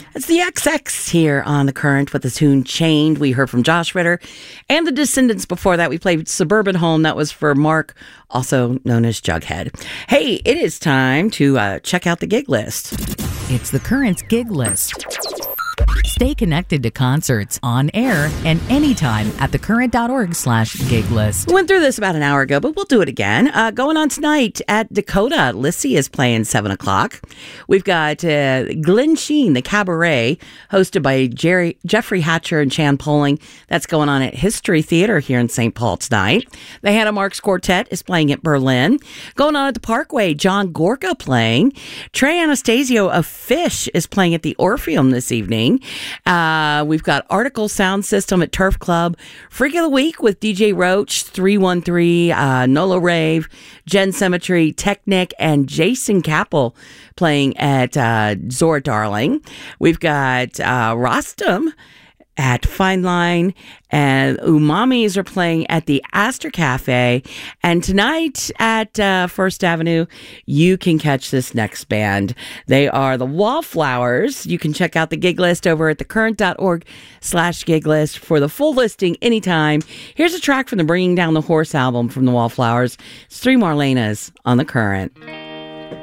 It's the XX here on The Current with the tune Chained. We heard from Josh Ritter and the Descendants before that. We played Suburban Home. That was for Mark, also known as Jughead. Hey, it is time to check out the gig list. It's The Current's gig list. Stay connected to concerts on air and anytime at thecurrent.org/gig list. We went through this about an hour ago, but we'll do it again. Going on tonight at Dakota, Lissy is playing 7 o'clock. We've got Glenn Sheen, the Cabaret, hosted by Jeffrey Hatcher and Chan Poling. That's going on at History Theater here in St. Paul tonight. The Hannah Marks Quartet is playing at Berlin. Going on at the Parkway, John Gorka playing. Trey Anastasio of Fish is playing at the Orpheum this evening. We've got Article Sound System at Turf Club. Freak of the Week with DJ Roach, 313, Nolo Rave, Jen Symmetry, Technic, and Jason Capel playing at Zora Darling. We've got Rostam at Fine Line, and Umamis are playing at the Astor Cafe. And tonight at First Avenue, you can catch this next band. They are the Wallflowers. You can check out the gig list over at thecurrent.org/gig list for the full listing anytime. Here's a track from the Bringing Down the Horse album from the Wallflowers. It's Three Marlenas on The Current.